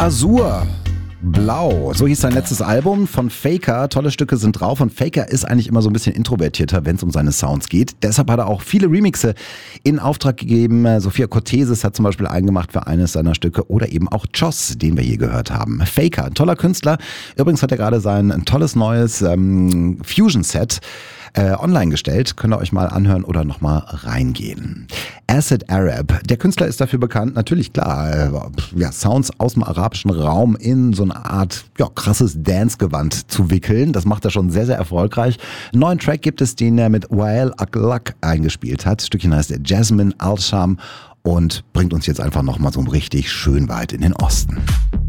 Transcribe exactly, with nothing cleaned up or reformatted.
Azur. Blau, so hieß sein letztes Album von Faker. Tolle Stücke sind drauf und Faker ist eigentlich immer so ein bisschen introvertierter, wenn es um seine Sounds geht. Deshalb hat er auch viele Remixe in Auftrag gegeben. Sophia Cortesis hat zum Beispiel eingemacht für eines seiner Stücke oder eben auch Joss, den wir hier gehört haben. Faker, ein toller Künstler. Übrigens hat er gerade sein ein tolles neues ähm, Fusion-Set Äh, online gestellt. Könnt ihr euch mal anhören oder nochmal reingehen. Acid Arab. Der Künstler ist dafür bekannt, natürlich klar, äh, ja, Sounds aus dem arabischen Raum in so eine Art ja, krasses Dance-Gewand zu wickeln. Das macht er schon sehr, sehr erfolgreich. Einen neuen Track gibt es, den er mit Wael Aklak eingespielt hat. Das Stückchen heißt Jasmine Al-Sham und bringt uns jetzt einfach nochmal so richtig schön weit in den Osten.